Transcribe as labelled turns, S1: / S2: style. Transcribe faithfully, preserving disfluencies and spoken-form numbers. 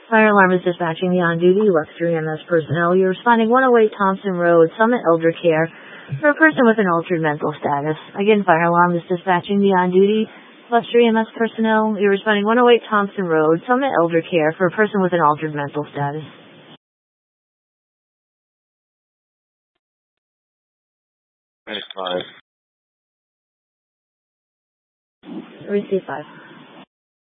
S1: Fire alarm is dispatching the on-duty Lux three M S personnel. You're responding one oh eight Thompson Road, Summit Elder Care, for a person with an altered mental status. Again, fire alarm is dispatching the on-duty Lux three M S personnel. You're responding one oh eight Thompson Road, Summit Elder Care, for a person with an altered mental status.
S2: Minus five.
S1: Receive five.